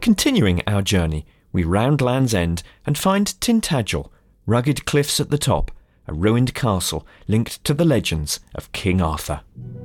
Continuing our journey, we round Land's End and find Tintagel, rugged cliffs at the top, a ruined castle linked to the legends of King Arthur.